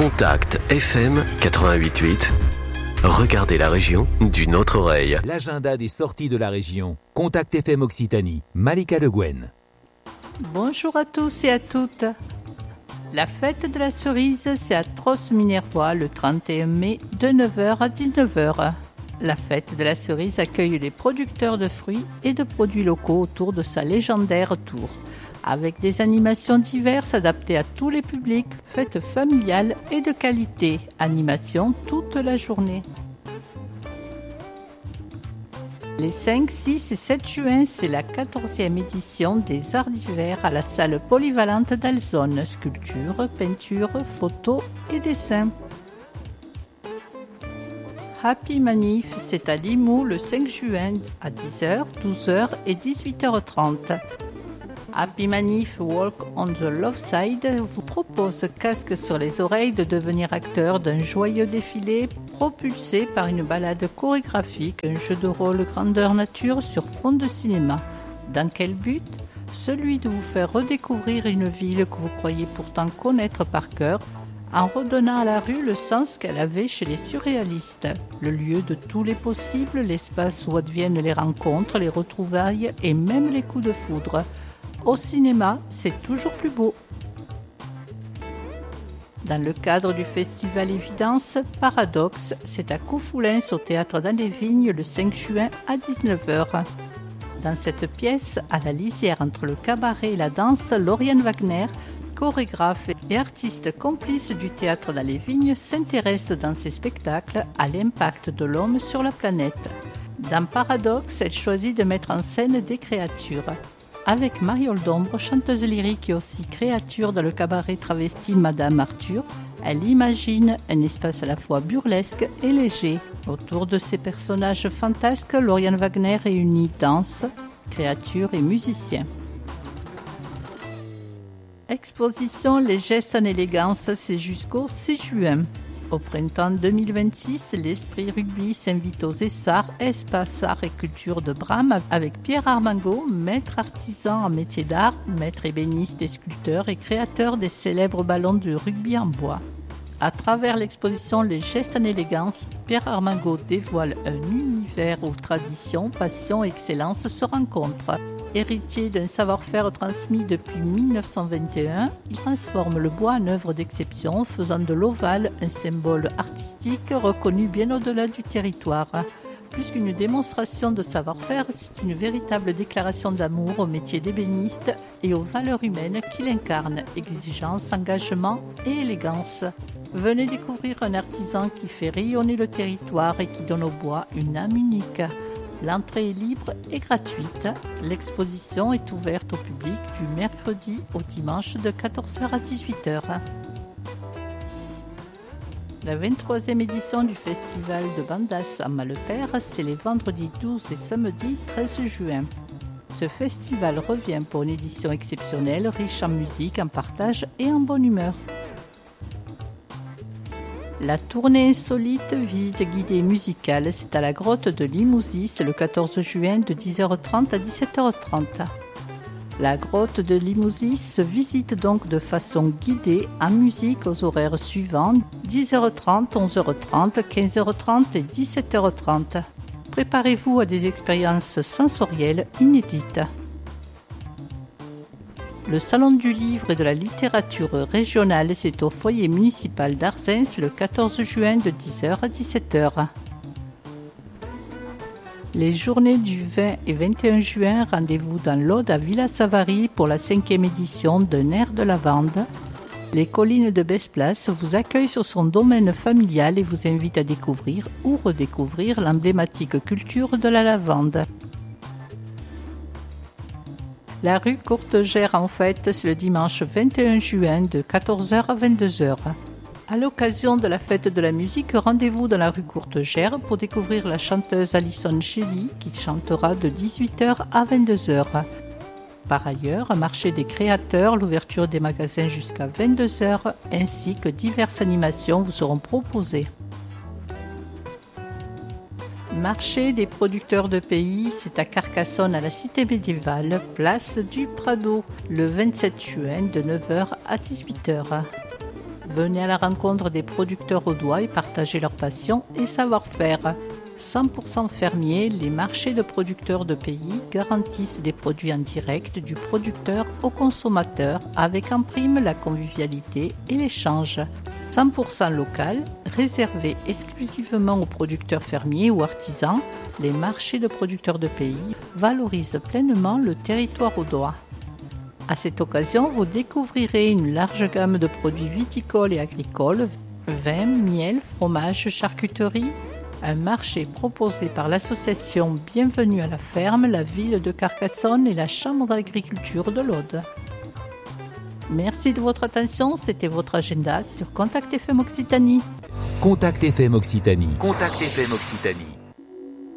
Contact FM 88.8. Regardez la région d'une autre oreille. L'agenda des sorties de la région. Contact FM Occitanie. Malika Le Guen. Bonjour à tous et à toutes. La fête de la cerise, c'est à Tros-Minervois le 31 mai de 9h à 19h. La fête de la cerise accueille les producteurs de fruits et de produits locaux autour de sa légendaire tour. Avec des animations diverses adaptées à tous les publics, fête familiale et de qualité. Animation toute la journée. Les 5, 6 et 7 juin, c'est la 14e édition des Arts d'hiver à la salle polyvalente d'Alzone. Sculpture, peinture, photos et dessins. Happy Manif, c'est à Limoux le 5 juin à 10h, 12h et 18h30. Happy Manif Walk on the Love Side vous propose casque sur les oreilles de devenir acteur d'un joyeux défilé propulsé par une balade chorégraphique, un jeu de rôle grandeur nature sur fond de cinéma. Dans quel but ? Celui de vous faire redécouvrir une ville que vous croyez pourtant connaître par cœur, en redonnant à la rue le sens qu'elle avait chez les surréalistes. Le lieu de tous les possibles, l'espace où adviennent les rencontres, les retrouvailles et même les coups de foudre. Au cinéma, c'est toujours plus beau. Dans le cadre du festival Évidence, Paradoxe, c'est à Coufoulins au Théâtre dans les Vignes le 5 juin à 19h. Dans cette pièce, à la lisière entre le cabaret et la danse, Lauriane Wagner, chorégraphe et artiste complice du Théâtre dans les Vignes, s'intéresse dans ses spectacles à l'impact de l'homme sur la planète. Dans Paradoxe, elle choisit de mettre en scène des créatures. Avec Mariole d'Ombre, chanteuse lyrique et aussi créature dans le cabaret travesti Madame Arthur, elle imagine un espace à la fois burlesque et léger. Autour de ces personnages fantasques, Lauriane Wagner réunit danse, créatures et musiciens. Exposition Les gestes en élégance, c'est jusqu'au 6 juin. Au printemps 2026, l'Esprit Rugby s'invite aux Essarts, Espace Art et Culture de Bram, avec Pierre Armango, maître artisan en métier d'art, maître ébéniste et sculpteur et créateur des célèbres ballons de rugby en bois. À travers l'exposition Les gestes en élégance, Pierre Armango dévoile un univers où tradition, passion et excellence se rencontrent. Héritier d'un savoir-faire transmis depuis 1921, il transforme le bois en œuvre d'exception, faisant de l'ovale un symbole artistique reconnu bien au-delà du territoire. Plus qu'une démonstration de savoir-faire, c'est une véritable déclaration d'amour au métier d'ébéniste et aux valeurs humaines qu'il incarne, exigence, engagement et élégance. Venez découvrir un artisan qui fait rayonner le territoire et qui donne au bois une âme unique. L'entrée est libre et gratuite. L'exposition est ouverte au public du mercredi au dimanche de 14h à 18h. La 23e édition du festival de Bandas à Malepère, c'est les vendredis 12 et samedi 13 juin. Ce festival revient pour une édition exceptionnelle, riche en musique, en partage et en bonne humeur. La tournée insolite, visite guidée musicale, c'est à la grotte de Limousis le 14 juin de 10h30 à 17h30. La grotte de Limousis se visite donc de façon guidée en musique aux horaires suivants 10h30, 11h30, 15h30 et 17h30. Préparez-vous à des expériences sensorielles inédites. Le Salon du livre et de la littérature régionale, c'est au foyer municipal d'Arzens le 14 juin de 10h à 17h. Les journées du 20 et 21 juin, rendez-vous dans l'Aude à Villa Savary pour la 5e édition d'un air de lavande. Les collines de Besplace vous accueillent sur son domaine familial et vous invitent à découvrir ou redécouvrir l'emblématique culture de la lavande. La rue Courtegère en fête, c'est le dimanche 21 juin de 14h à 22h. À l'occasion de la fête de la musique, rendez-vous dans la rue Courtegère pour découvrir la chanteuse Alison Shelley qui chantera de 18h à 22h. Par ailleurs, un marché des créateurs, l'ouverture des magasins jusqu'à 22h ainsi que diverses animations vous seront proposées. Marché des producteurs de pays, c'est à Carcassonne à la cité médiévale, place du Prado, le 27 juin de 9h à 18h. Venez à la rencontre des producteurs audois et partagez leur passion et savoir-faire. 100% fermiers, les marchés de producteurs de pays garantissent des produits en direct du producteur au consommateur avec en prime la convivialité et l'échange. 100% local, réservé exclusivement aux producteurs fermiers ou artisans, les marchés de producteurs de pays valorisent pleinement le territoire audois. À cette occasion, vous découvrirez une large gamme de produits viticoles et agricoles, vin, miel, fromage, charcuterie, un marché proposé par l'association Bienvenue à la ferme, la ville de Carcassonne et la Chambre d'agriculture de l'Aude. Merci de votre attention, c'était votre agenda sur Contact FM Occitanie. Contact FM Occitanie. Contact FM Occitanie.